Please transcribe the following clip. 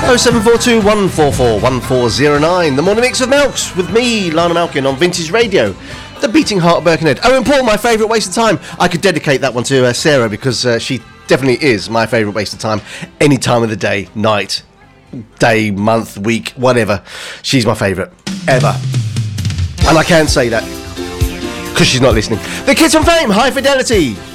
07421 144 1409. The Morning Mix of Melks with me, Lana Malkin, on Vintage Radio, the beating heart of Birkenhead. Oh, and Paul, my favourite waste of time. I could dedicate that one to Sarah, because she definitely is my favourite waste of time. Any time of the day, night, day, month, week, whatever. She's my favourite, ever. And I can't say that because she's not listening. The Kids from Fame, High Fidelity.